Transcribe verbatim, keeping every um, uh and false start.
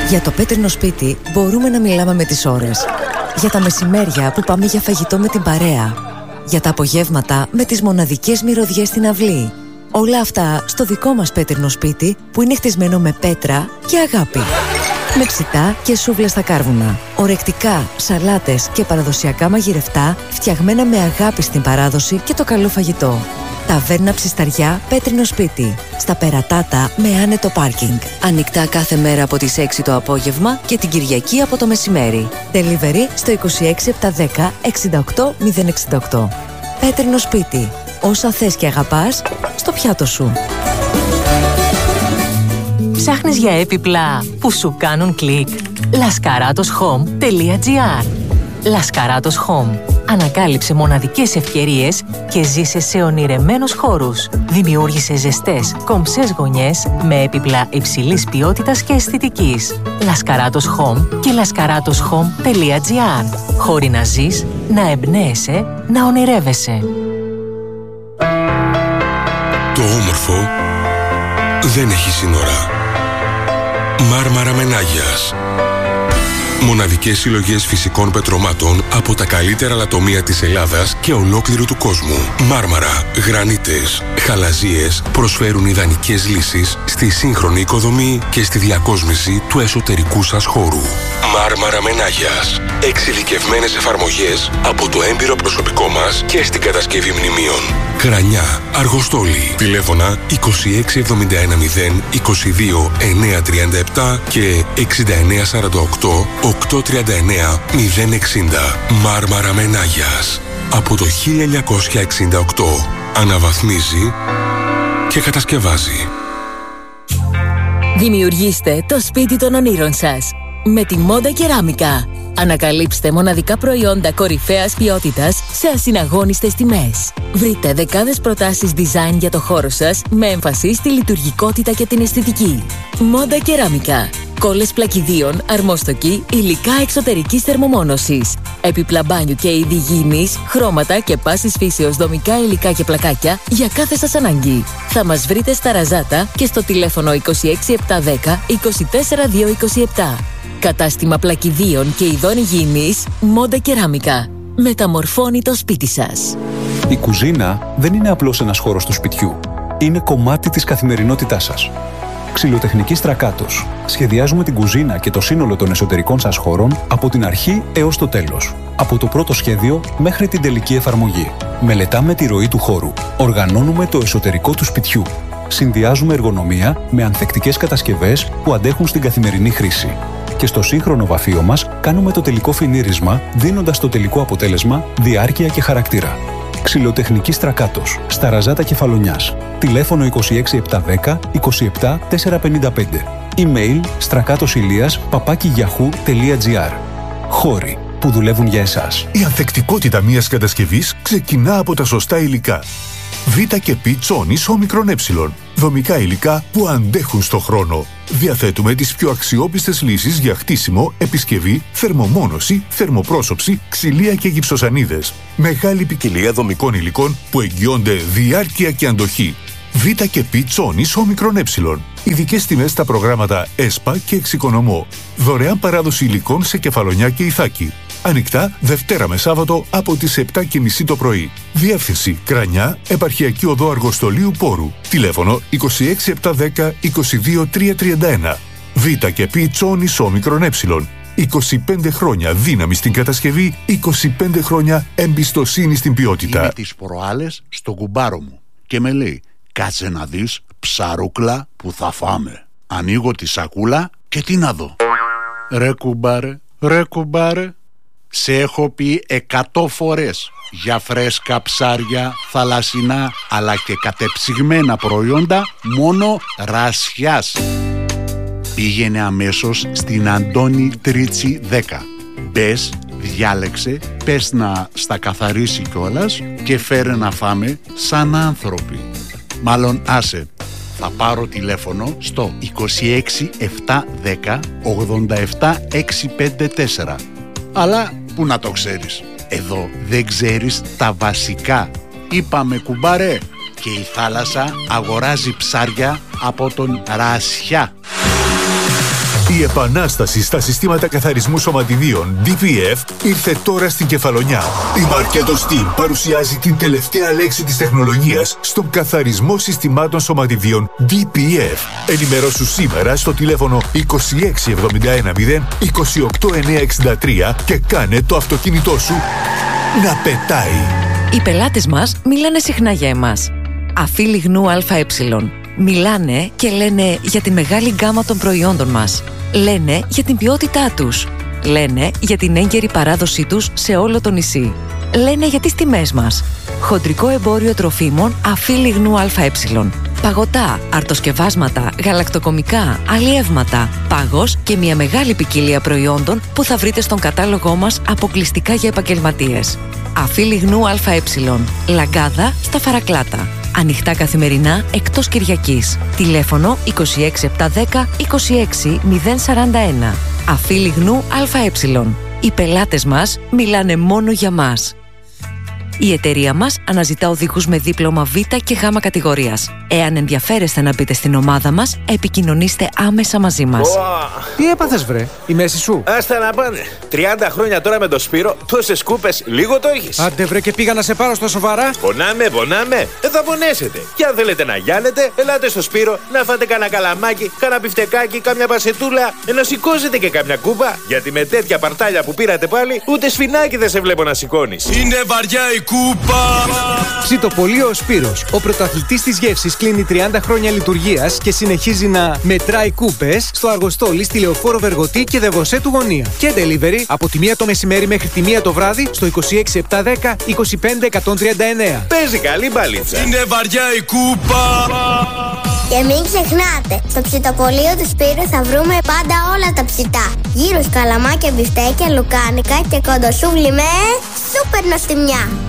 Για το πέτρινο σπίτι μπορούμε να μιλάμε με τις ώρες. Για τα μεσημέρια που πάμε για φαγητό με την παρέα. Για τα απογεύματα με τις μοναδικές μυρωδιές στην αυλή. Όλα αυτά στο δικό μας πέτρινο σπίτι που είναι χτισμένο με πέτρα και αγάπη. Με ψητά και σούβλες στα κάρβουνα. Ορεκτικά, σαλάτες και παραδοσιακά μαγειρευτά φτιαγμένα με αγάπη στην παράδοση και το καλό φαγητό. Ταβέρνα Ψισταριά, πέτρινο σπίτι. Στα Περατάτα με άνετο πάρκινγκ. Ανοιχτά κάθε μέρα από τις έξι το απόγευμα και την Κυριακή από το μεσημέρι. Delivery στο είκοσι έξι επτακόσια δέκα εξήντα οκτώ μηδέν εξήντα οκτώ. Πέτρινο σπίτι. Όσα θες και αγαπάς, στο πιάτο σου. Ψάχνεις για έπιπλα που σου κάνουν κλικ? λασκαράτος χομ τελεία τζι άρ. Λασκαράτος Home. Ανακάλυψε μοναδικές ευκαιρίες και ζήσε σε ονειρεμένους χώρους. Δημιούργησε ζεστές, κομψές γωνιές με έπιπλα υψηλής ποιότητας και αισθητικής. Λασκαράτος Home και λασκαράτος χομ τελεία τζι άρ. Χώροι να ζεις, να εμπνέεσαι, να ονειρεύεσαι. Το όμορφο δεν έχει σύνορα. Μάρμαρα Μενάγιας. Μοναδικές συλλογές φυσικών πετρωμάτων από τα καλύτερα λατομεία της Ελλάδας και ολόκληρου του κόσμου. Μάρμαρα, γρανίτες, χαλαζίες προσφέρουν ιδανικές λύσεις στη σύγχρονη οικοδομή και στη διακόσμηση του εσωτερικού σας χώρου. Μάρμαρα Μενάγιας. Εξειδικευμένες εφαρμογές από το έμπειρο προσωπικό μας και στην κατασκευή μνημείων. Κρανιά, Αργοστόλη. Τηλέφωνα είκοσι έξι εβδομήντα ένα μηδέν είκοσι δύο εννιακόσια τριάντα επτά και εξήντα εννέα σαράντα οκτώ οκτακόσια τριάντα εννέα μηδέν εξήντα. Μάρμαρα Μενάγιας. Από το χίλια εννιακόσια εξήντα οκτώ αναβαθμίζει και κατασκευάζει. Δημιουργήστε το σπίτι των ονείρων σας με τη Μόντα Κεράμικα. Ανακαλύψτε μοναδικά προϊόντα κορυφαίας ποιότητας σε ασυναγώνιστες τιμές. Βρείτε δεκάδες προτάσεις design για το χώρο σας με έμφαση στη λειτουργικότητα και την αισθητική. Μόντα Κεράμικα. Κόλλες πλακιδίων, αρμόστοκοι, υλικά εξωτερικής θερμομόνωσης. Έπιπλα μπάνιου και είδη γυηνής, χρώματα και πάσης φύσεως δομικά υλικά και πλακάκια για κάθε σας ανάγκη. Θα μας βρείτε στα Ραζάτα και στο τηλέφωνο είκοσι έξι επτακόσια δέκα είκοσι τέσσερα διακόσια είκοσι επτά. Κατάστημα πλακιδίων και ειδών υγιεινής Μόντα Κεράμικα. Μεταμορφώνει το σπίτι σας. Η κουζίνα δεν είναι απλώς ένας χώρος του σπιτιού. Είναι κομμάτι της καθημερινότητάς σας. Ξυλοτεχνική Στρακάτος. Σχεδιάζουμε την κουζίνα και το σύνολο των εσωτερικών σας χώρων από την αρχή έως το τέλος. Από το πρώτο σχέδιο μέχρι την τελική εφαρμογή. Μελετάμε τη ροή του χώρου. Οργανώνουμε το εσωτερικό του σπιτιού. Συνδυάζουμε εργονομία με ανθεκτικές κατασκευές που αντέχουν στην καθημερινή χρήση. Και στο σύγχρονο βαφείο μας κάνουμε το τελικό φινίρισμα, δίνοντας στο τελικό αποτέλεσμα διάρκεια και χαρακτήρα. Ξυλοτεχνική Στρακάτος, στα Ραζάτα Κεφαλονιάς. Τηλέφωνο είκοσι έξι επτακόσια δέκα είκοσι επτά τετρακόσια πενήντα πέντε. Email στρακάτοσηλίας παπάκι γιαχού τελεία τζι άρ. Χώροι που δουλεύουν για εσάς. Η ανθεκτικότητα μιας κατασκευής ξεκινά από τα σωστά υλικά. Β και Π Τσόνης όμικρον ε. Δομικά υλικά που αντέχουν στο χρόνο. Διαθέτουμε τις πιο αξιόπιστες λύσεις για χτίσιμο, επισκευή, θερμομόνωση, θερμοπρόσωψη, ξυλία και γυψοσανίδες. Μεγάλη ποικιλία δομικών υλικών που εγγυώνται διάρκεια και αντοχή. Β και Π Τσόνης όμικρον ε. Ειδικές τιμές στα προγράμματα ΕΣΠΑ και Εξοικονομώ. Δωρεάν παράδοση υλικών σε Κεφαλονιά και Ιθάκη. Ανοιχτά Δευτέρα με Σάββατο από τις επτά και μισή το πρωί. Διεύθυνση Κρανιά, Επαρχιακή Οδό Αργοστολίου Πόρου. Τηλέφωνο είκοσι έξι επτακόσια δέκα είκοσι δύο τριακόσια τριάντα ένα. Β και Π Τσόνης όμικρον ε. είκοσι πέντε χρόνια δύναμη στην κατασκευή, είκοσι πέντε χρόνια εμπιστοσύνη στην ποιότητα. Είναι τις προάλλες στον κουμπάρο μου και με λέει: κάτσε να δεις ψαρούκλα που θα φάμε. Ανοίγω τη σακούλα και τι να δω. Ρε κουμπάρε, ρε κουμπάρε, σε έχω πει εκατό φορές για φρέσκα ψάρια, θαλασσινά αλλά και κατεψυγμένα προϊόντα μόνο Ρασιάς. Πήγαινε αμέσως στην Αντώνη Τρίτσι δέκα. Μπες, διάλεξε, πες να στα καθαρίσει κιόλας και φέρε να φάμε σαν άνθρωποι. Μάλλον άσε, θα πάρω τηλέφωνο στο είκοσι έξι επτακόσια δέκα ογδόντα επτά εξακόσια πενήντα τέσσερα. Αλλά που να το ξέρεις, εδώ δεν ξέρεις τα βασικά. Είπαμε κουμπάρε, και η θάλασσα αγοράζει ψάρια από τον Ρασιά. Η επανάσταση στα συστήματα καθαρισμού σωματιδίων ντι πι εφ ήρθε τώρα στην Κεφαλονιά. Η Marketo Steam παρουσιάζει την τελευταία λέξη της τεχνολογίας στον καθαρισμό συστημάτων σωματιδίων ντι πι εφ. Ενημερώσου σήμερα στο τηλέφωνο είκοσι έξι εβδομήντα ένα μηδέν είκοσι οκτώ εννιακόσια εξήντα τρία και κάνε το αυτοκίνητό σου να πετάει. Οι πελάτες μας μιλάνε συχνά για εμάς. Αφή λιγνού ΑΕ. Μιλάνε και λένε για τη μεγάλη γκάμα των προϊόντων μας. Λένε για την ποιότητά τους. Λένε για την έγκαιρη παράδοσή τους σε όλο το νησί. Λένε για τις τιμές μας. Χοντρικό εμπόριο τροφίμων Αφή λιγνού ΑΕ. Παγωτά, αρτοσκευάσματα, γαλακτοκομικά, αλλιεύματα, πάγος και μια μεγάλη ποικιλία προϊόντων που θα βρείτε στον κατάλογό μας αποκλειστικά για επαγγελματίες. Αφή λιγνού ΑΕ. Λαγκάδα στα Φαρακλάτα. Ανοιχτά καθημερινά εκτός Κυριακής. Τηλέφωνο είκοσι έξι επτακόσια δέκα είκοσι έξι μηδέν σαράντα ένα. Αφή λιγνού ΑΕ. Οι πελάτες μας μιλάνε μόνο για μας. Η εταιρεία μας αναζητά οδηγούς με δίπλωμα Β και Γ κατηγορίας. Εάν ενδιαφέρεστε να μπείτε στην ομάδα μας, επικοινωνήστε άμεσα μαζί μας. Wow. Τι έπαθες βρε, η μέση σου? Άστα να πάνε. τριάντα χρόνια τώρα με το Σπύρο, τόσες κούπες, λίγο το έχεις. Άντε βρε και πήγα να σε πάρω στα σοβαρά. Πονάμε, πονάμε. Δεν θα πονέσετε. Και αν θέλετε να γιάνετε, ελάτε στο Σπύρο να φάτε κανένα καλαμάκι, κανένα μπιφτεκάκι, κάμια πασετούλα, να σηκώσετε και κάμια κούπα. Γιατί με τέτοια παρτάλια που πήρατε πάλι, ούτε σφινάκι δεν σε βλέπω να σηκώνεις. Είναι βαριά η κούπα. Ψητοπολείο ο Σπύρος, ο πρωταθλητής της γεύσης, κλείνει τριάντα χρόνια λειτουργίας και συνεχίζει να μετράει κούπες στο Αργοστόλι, στη Λεωφόρο Βεργοτή και Δεβοσέ του Γωνία. Και delivery από τη μία το μεσημέρι μέχρι τη μία το βράδυ στο είκοσι έξι επτακόσια δέκα είκοσι πέντε εκατόν τριάντα εννέα. Παίζει καλή μπαλίτσα. Είναι βαριά η κούπα. Και μην ξεχνάτε, στο ψητοπολείο του Σπύρου θα βρούμε πάντα όλα τα ψητά. Γύρω καλαμάκια, μπιφτέκια, λουκάνικα και κοντοσούβλι με σούπερ νοστιμιά.